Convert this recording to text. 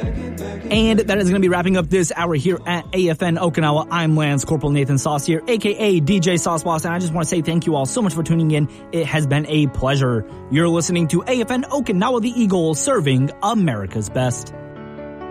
And that is going to be wrapping up this hour here at AFN Okinawa. I'm Lance Corporal Nathan Sauce here, aka DJ Sauce Boss, and I just want to say thank you all so much for tuning in. It has been a pleasure. You're listening to AFN Okinawa, the Eagle, serving America's best.